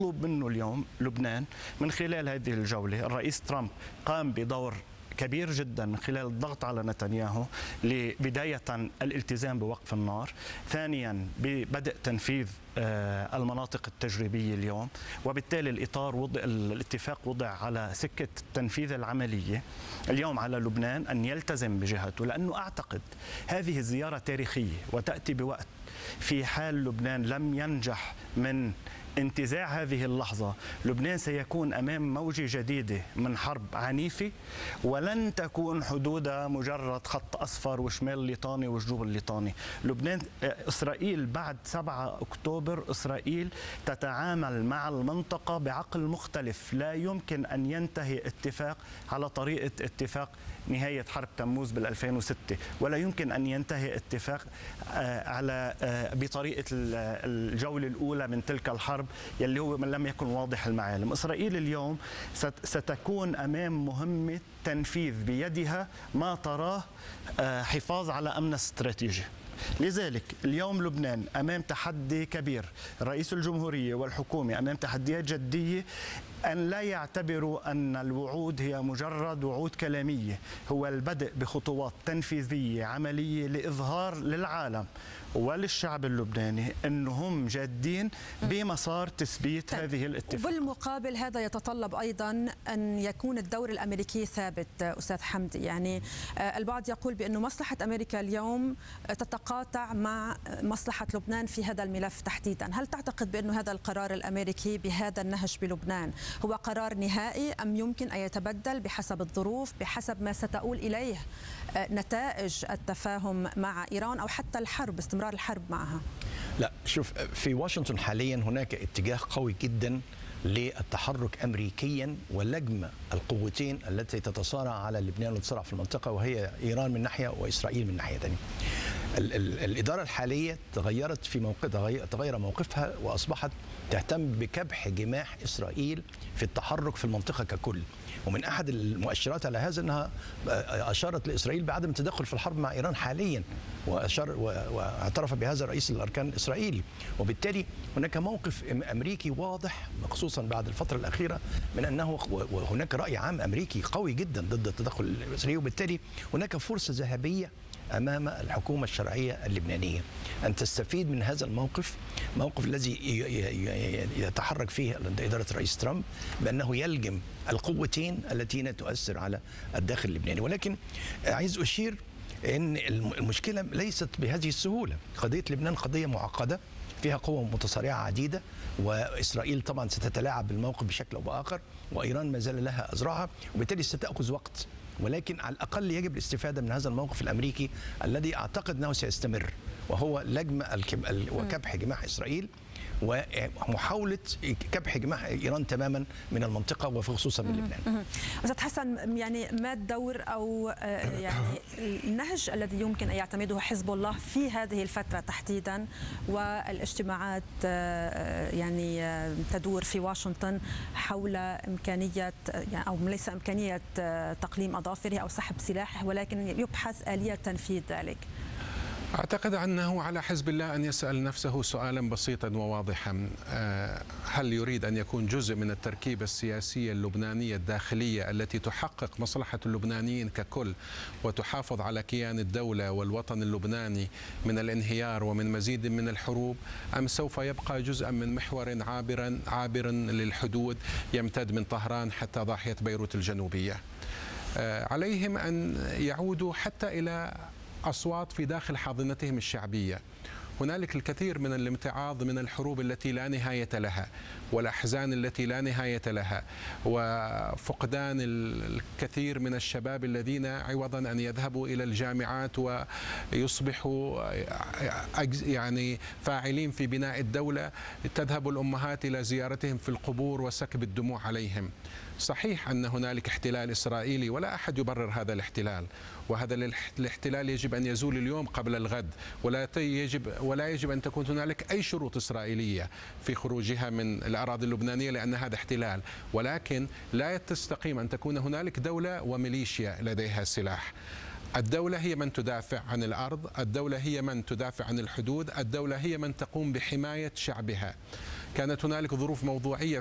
مطلوب منه اليوم لبنان من خلال هذه الجولة. الرئيس ترامب قام بدور كبير جدا من خلال الضغط على نتنياهو لبداية الالتزام بوقف النار، ثانيا ببدء تنفيذ المناطق التجريبية اليوم، وبالتالي الاتفاق وضع على سكة التنفيذ العملية. اليوم على لبنان أن يلتزم بجهته، لأنه أعتقد هذه الزيارة تاريخية وتأتي بوقت في حال لبنان لم ينجح من انتزاع هذه اللحظة. لبنان سيكون أمام موجة جديدة من حرب عنيفة، ولن تكون حدودها مجرد خط أصفر وشمال الليطاني وجنوب الليطاني. لبنان إسرائيل بعد 7 أكتوبر إسرائيل تتعامل مع المنطقة بعقل مختلف. لا يمكن أن ينتهي اتفاق على طريقة اتفاق نهاية حرب تموز بال2006، ولا يمكن أن ينتهي اتفاق بطريقة الجولة الأولى من تلك الحرب يلي هو من لم يكن واضح المعالم. إسرائيل اليوم ستكون أمام مهمة تنفيذ بيدها ما تراه حفاظ على أمن استراتيجي. لذلك اليوم لبنان أمام تحدي كبير، رئيس الجمهورية والحكومة أمام تحديات جدية، أن لا يعتبروا أن الوعود هي مجرد وعود كلامية، هو البدء بخطوات تنفيذية عملية لإظهار للعالم وللشعب اللبناني أنهم جادين بمسار تثبيت هذه الاتفاقات. بالمقابل هذا يتطلب أيضا أن يكون الدور الأمريكي ثابت. أستاذ حمدي، يعني البعض يقول بأن مصلحة أمريكا اليوم تتقاطع مع مصلحة لبنان في هذا الملف تحديدا. هل تعتقد بأن هذا القرار الأمريكي بهذا النهج بلبنان هو قرار نهائي، أم يمكن أن يتبدل بحسب الظروف، بحسب ما ستؤول إليه نتائج التفاهم مع إيران أو حتى الحرب، استمرار الحرب معها؟ لا، شوف، في واشنطن حاليا هناك اتجاه قوي جدا للتحرك أمريكيا ولجم القوتين التي تتصارع على لبنان وتتصارع في المنطقة، وهي إيران من ناحية وإسرائيل من ناحية ثانية. الإدارة الحالية تغير موقفها وأصبحت تهتم بكبح جماح إسرائيل في التحرك في المنطقة ككل. ومن أحد المؤشرات على هذا أنها أشارت لإسرائيل بعدم التدخل في الحرب مع إيران حاليا، واعترف بهذا رئيس الأركان الإسرائيلي. وبالتالي هناك موقف أمريكي واضح، خصوصا بعد الفترة الأخيرة، من أنه هناك رأي عام أمريكي قوي جدا ضد التدخل الإسرائيلي. وبالتالي هناك فرصة ذهبية أمام الحكومة الشرعية اللبنانية أن تستفيد من هذا الموقف الذي يتحرك فيه إدارة الرئيس ترامب بأنه يلجم القوتين التي تؤثر على الداخل اللبناني. ولكن عايز أشير أن المشكلة ليست بهذه السهولة. قضية لبنان قضية معقدة فيها قوى متصارعة عديدة، وإسرائيل طبعا ستتلاعب بالموقف بشكل أو بآخر، وإيران ما زال لها أذرعها، وبالتالي ستأخذ وقت. ولكن على الأقل يجب الاستفادة من هذا الموقف الأمريكي الذي أعتقد أنه سيستمر، وهو لجم وكبح جماح إسرائيل ومحاولة كبح جماح إيران تماما من المنطقة وخصوصا من لبنان. أستاذ حسن، يعني ما الدور أو يعني النهج الذي يمكن أن يعتمده حزب الله في هذه الفترة تحديدا، والاجتماعات يعني تدور في واشنطن حول إمكانية أو ليس إمكانية تقليم أظافره أو سحب سلاحه، ولكن يبحث آلية تنفيذ ذلك؟ أعتقد أنه على حزب الله أن يسأل نفسه سؤالا بسيطا وواضحا: هل يريد أن يكون جزء من التركيبة السياسية اللبنانية الداخلية التي تحقق مصلحة اللبنانيين ككل وتحافظ على كيان الدولة والوطن اللبناني من الانهيار ومن مزيد من الحروب، أم سوف يبقى جزءا من محور عابر للحدود يمتد من طهران حتى ضاحية بيروت الجنوبية؟ عليهم أن يعودوا حتى إلى أصوات في داخل حاضنتهم الشعبية. هنالك الكثير من الامتعاض من الحروب التي لا نهاية لها، والأحزان التي لا نهاية لها، وفقدان الكثير من الشباب الذين عوضا أن يذهبوا إلى الجامعات ويصبحوا يعني فاعلين في بناء الدولة، تذهب الأمهات إلى زيارتهم في القبور وسكب الدموع عليهم. صحيح أن هنالك احتلال إسرائيلي، ولا أحد يبرر هذا الاحتلال، وهذا الاحتلال يجب أن يزول اليوم قبل الغد، ولا يجب أن تكون هنالك أي شروط إسرائيلية في خروجها من الأراضي اللبنانية، لأن هذا احتلال. ولكن لا تستقيم أن تكون هنالك دولة وميليشيا لديها سلاح. الدولة هي من تدافع عن الأرض، الدولة هي من تدافع عن الحدود، الدولة هي من تقوم بحماية شعبها. كانت هنالك ظروف موضوعية